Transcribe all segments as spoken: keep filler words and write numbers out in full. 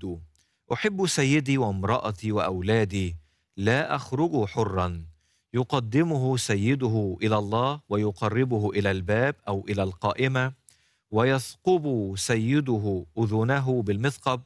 العبد: أحب سيدي وامرأتي وأولادي، لا أخرج حرا. يقدمه سيده إلى الله ويقربه إلى الباب أو إلى القائمة، ويثقب سيده أذنه بالمثقب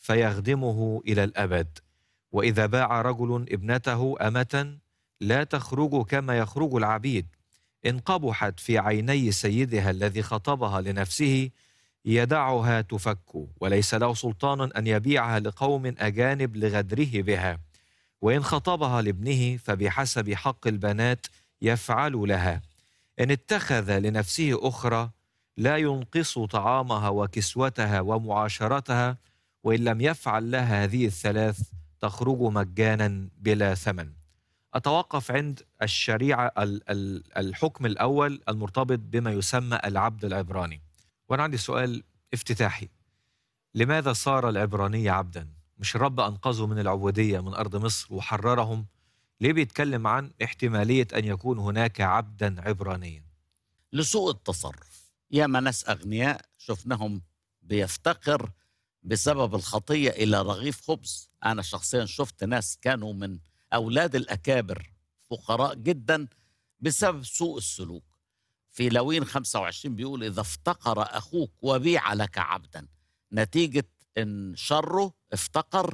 فيخدمه إلى الأبد. وإذا باع رجل ابنته أمة، لا تخرج كما يخرج العبيد. إن قبحت في عيني سيدها الذي خطبها لنفسه، يدعها تفك، وليس له سلطان أن يبيعها لقوم أجانب لغدره بها. وإن خطبها لابنه، فبحسب حق البنات يفعل لها. إن اتخذ لنفسه أخرى، لا ينقص طعامها وكسوتها ومعاشرتها. وإن لم يفعل لها هذه الثلاث، تخرج مجانا بلا ثمن. أتوقف عند الشريعة الحكم الأول المرتبط بما يسمى العبد العبراني. وأنا عندي سؤال افتتاحي: لماذا صار العبراني عبدا؟ مش الرب أنقذهم من العبودية من أرض مصر وحررهم؟ ليه بيتكلم عن احتمالية أن يكون هناك عبدا عبرانيا؟ لسوء التصرف. ياما ناس أغنياء شفناهم بيفتقر بسبب الخطية إلى رغيف خبز. أنا شخصيا شفت ناس كانوا من أولاد الأكابر فقراء جدا بسبب سوء السلوك. في لاوين خمسة وعشرين بيقول: إذا افتقر أخوك وبيع لك عبدا. نتيجة إن شره افتقر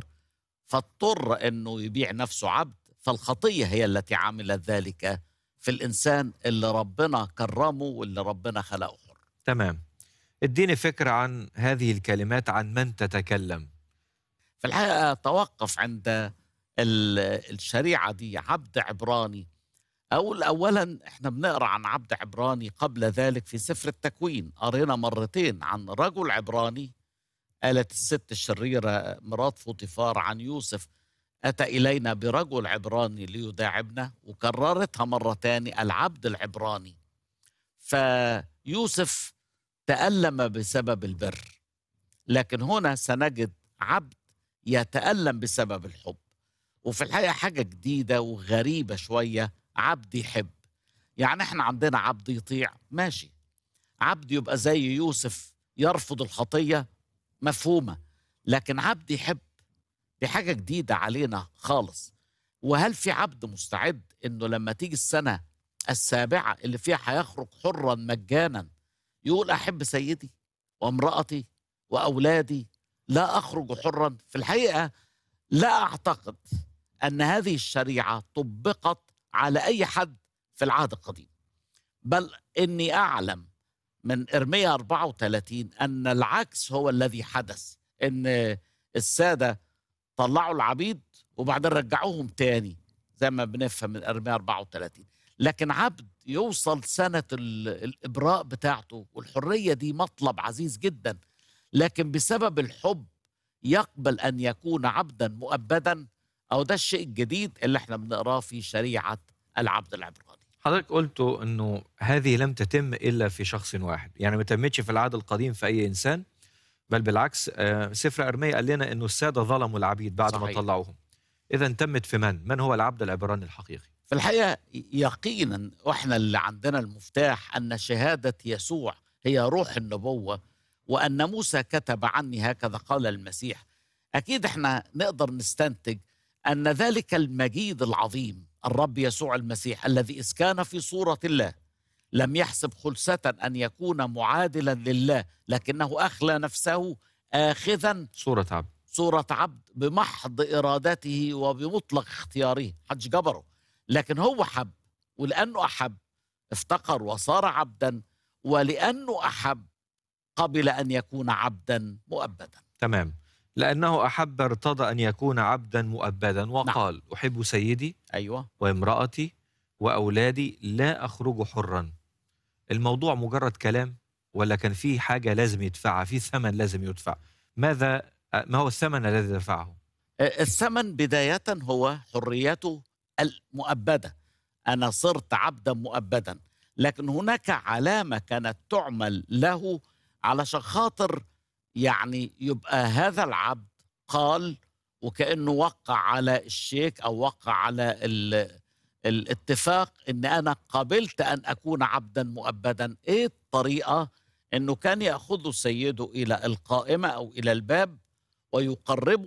فاضطر إنه يبيع نفسه عبد. فالخطية هي التي عملت ذلك في الإنسان اللي ربنا كرمه واللي ربنا خلقه حر. تمام. اديني فكرة عن هذه الكلمات، عن من تتكلم. في الحقيقة توقف عند الشريعة دي عبد عبراني. أقول أولا إحنا بنقرأ عن عبد عبراني قبل ذلك في سفر التكوين. قرينا مرتين عن رجل عبراني. قالت الست الشريرة مرات فوطيفار عن يوسف: أتى إلينا برجل عبراني ليداعبنا. وكررتها مرة تاني: العبد العبراني. فيوسف تألم بسبب البر، لكن هنا سنجد عبد يتألم بسبب الحب. وفي الحقيقة حاجة جديدة وغريبة شوية: عبد يحب. يعني احنا عندنا عبد يطيع، ماشي. عبد يبقى زي يوسف يرفض الخطية، مفهومة. لكن عبد يحب دي حاجة جديدة علينا خالص. وهل في عبد مستعد انه لما تيجي السنة السابعة اللي فيها هيخرج حرا مجانا يقول: أحب سيدي وامرأتي وأولادي، لا أخرج حرا؟ في الحقيقة لا أعتقد أن هذه الشريعة طبقت على أي حد في العهد القديم، بل إني أعلم من إرميا أربعة وثلاثين أن العكس هو الذي حدث. إن السادة طلعوا العبيد وبعدين رجعوهم تاني زي ما بنفهم من إرميا أربعة وثلاثين. لكن عبد يوصل سنة الإبراء بتاعته والحرية دي مطلب عزيز جدا، لكن بسبب الحب يقبل أن يكون عبدا مؤبدا. أو ده الشيء الجديد اللي احنا بنقراه في شريعة العبد العبراني. حضرتك قلتوا أنه هذه لم تتم إلا في شخص واحد، يعني ما تمتش في العهد القديم في أي إنسان، بل بالعكس. آه، سفر أرميا قال لنا أنه السادة ظلموا العبيد بعد صحيح. ما طلعوهم. إذا تمت في من؟ من هو العبد العبراني الحقيقي؟ في الحقيقة يقينا وإحنا اللي عندنا المفتاح أن شهادة يسوع هي روح النبوة، وأن موسى كتب عني هكذا قال المسيح. أكيد إحنا نقدر نستنتج أن ذلك المجيد العظيم الرب يسوع المسيح الذي إذ كان في صورة الله لم يحسب خلسة أن يكون معادلا لله، لكنه أخلى نفسه آخذا صورة عبد. صورة عبد بمحض إرادته وبمطلق اختياره، حدش جبره، لكن هو حب. ولأنه أحب افتقر وصار عبدا، ولأنه أحب قبل أن يكون عبدا مؤبدا. تمام. لأنه أحب ارتضى أن يكون عبدا مؤبدا وقال: نعم. أحب سيدي أيوة. وامرأتي وأولادي، لا أخرج حرا. الموضوع مجرد كلام ولا كان فيه حاجة لازم يدفعها، فيه ثمن لازم يدفع؟ ماذا ما هو الثمن الذي دفعه؟ الثمن بداية هو حريته المؤبدة. أنا صرت عبدا مؤبدا، لكن هناك علامة كانت تعمل له علشان خاطر يعني يبقى هذا العبد قال وكأنه وقع على الشيك أو وقع على الاتفاق إن أنا قبلت أن أكون عبدا مؤبدا. إيه الطريقة؟ إنه كان يأخذ سيده إلى القائمة أو إلى الباب ويقربه